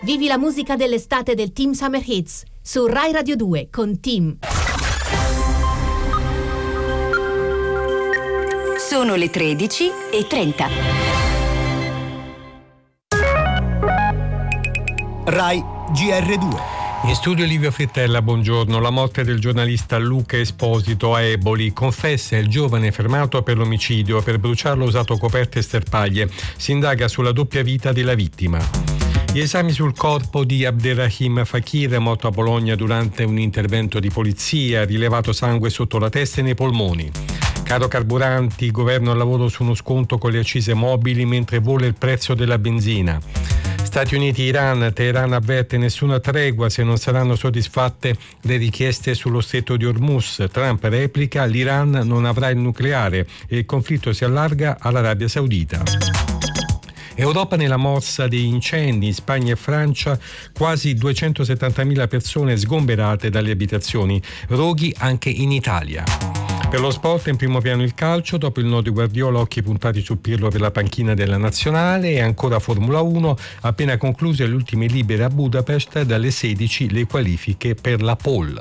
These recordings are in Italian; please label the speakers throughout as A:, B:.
A: Vivi la musica dell'estate del Team Summer Hits su Rai Radio 2 con Team.
B: Sono le 13:30.
C: Rai GR2.
D: In studio Livio Frittella, buongiorno. La morte del giornalista Luca Esposito a Eboli. Confessa il giovane fermato per l'omicidio. Per bruciarlo ha usato coperte e sterpaglie. Si indaga sulla doppia vita della vittima. Gli esami sul corpo di Abderrahim Fakir, morto a Bologna durante un intervento di polizia, rilevato sangue sotto la testa e nei polmoni. Caro carburanti, governo al lavoro su uno sconto con le accise mobili mentre vola il prezzo della benzina. Stati Uniti-Iran, Teheran avverte nessuna tregua se non saranno soddisfatte le richieste sullo stretto di Hormuz. Trump replica, l'Iran non avrà il nucleare e il conflitto si allarga all'Arabia Saudita. Europa nella morsa dei incendi in Spagna e Francia, quasi 270.000 persone sgomberate dalle abitazioni, roghi anche in Italia. Per lo sport in primo piano il calcio, dopo il no di Guardiola occhi puntati su Pirlo per la panchina della nazionale e ancora Formula 1, appena concluse le ultime libere a Budapest, dalle 16 le qualifiche per la pole.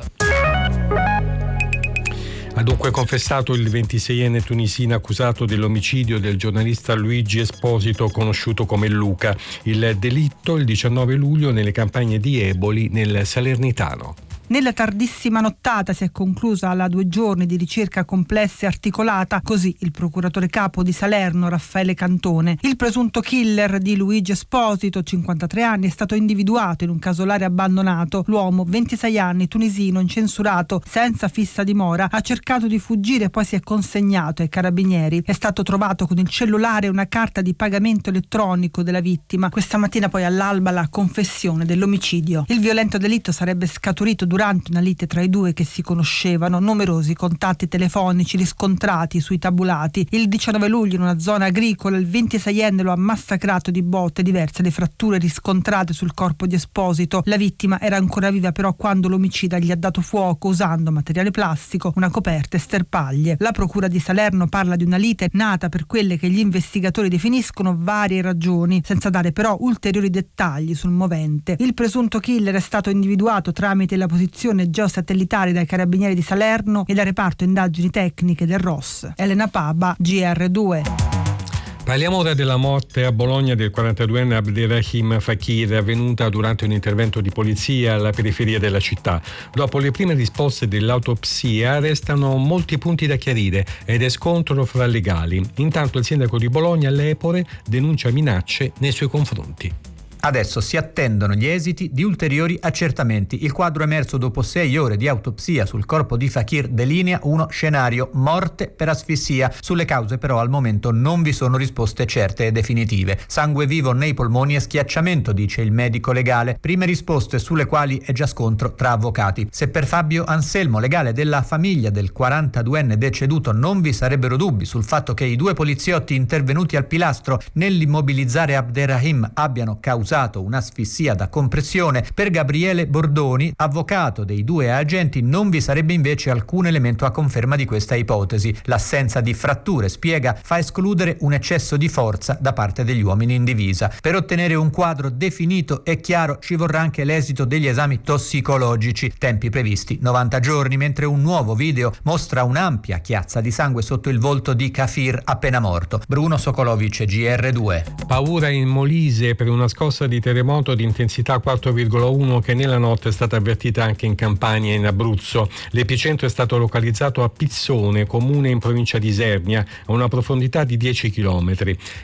D: Ha dunque confessato il 26enne tunisino accusato dell'omicidio del giornalista Luigi Esposito, conosciuto come Luca. Il delitto il 19 luglio nelle campagne di Eboli, nel Salernitano.
E: Nella tardissima nottata si è conclusa la 2 giorni di ricerca complessa e articolata, così il procuratore capo di Salerno Raffaele Cantone. Il presunto killer di Luigi Esposito, 53 anni, è stato individuato in un casolare abbandonato. L'uomo, 26 anni, tunisino, incensurato, senza fissa dimora, ha cercato di fuggire e poi si è consegnato ai carabinieri. È stato trovato con il cellulare e una carta di pagamento elettronico della vittima. Questa mattina poi all'alba la confessione dell'omicidio. Il violento delitto sarebbe scaturito durante una lite tra i due che si conoscevano, numerosi contatti telefonici riscontrati sui tabulati. Il 19 luglio in una zona agricola il 26enne lo ha massacrato di botte, diverse le fratture riscontrate sul corpo di Esposito. La vittima era ancora viva però quando l'omicida gli ha dato fuoco usando materiale plastico, una coperta e sterpaglie. La procura di Salerno parla di una lite nata per quelle che gli investigatori definiscono varie ragioni, senza dare però ulteriori dettagli sul movente. Il presunto killer è stato individuato tramite la posizione geosatellitare dai carabinieri di Salerno e dal reparto indagini tecniche del ROS. Elena Paba, GR2.
D: Parliamo ora della morte a Bologna del 42enne Abderrahim Fakir, avvenuta durante un intervento di polizia alla periferia della città. Dopo le prime risposte dell'autopsia restano molti punti da chiarire ed è scontro fra legali. Intanto il sindaco di Bologna, Lepore, denuncia minacce nei suoi confronti.
F: Adesso si attendono gli esiti di ulteriori accertamenti. Il quadro emerso dopo 6 ore di autopsia sul corpo di Fakir delinea uno scenario: morte per asfissia. Sulle cause però al momento non vi sono risposte certe e definitive. Sangue vivo nei polmoni e schiacciamento, dice il medico legale. Prime risposte sulle quali è già scontro tra avvocati. Se per Fabio Anselmo, legale della famiglia del 42enne deceduto, non vi sarebbero dubbi sul fatto che i 2 poliziotti intervenuti al pilastro nell'immobilizzare Abderrahim abbiano causato un'asfissia da compressione, per Gabriele Bordoni, avvocato dei 2 agenti, non vi sarebbe invece alcun elemento a conferma di questa ipotesi. L'assenza di fratture, spiega, fa escludere un eccesso di forza da parte degli uomini in divisa. Per ottenere un quadro definito e chiaro ci vorrà anche l'esito degli esami tossicologici, tempi previsti 90 giorni, mentre un nuovo video mostra un'ampia chiazza di sangue sotto il volto di Kafir appena morto. Bruno Sokolovic, GR2.
D: Paura in Molise per una scossa di terremoto di intensità 4,1 che nella notte è stata avvertita anche in Campania e in Abruzzo. L'epicentro è stato localizzato a Pizzone, comune in provincia di Isernia, a una profondità di 10 km.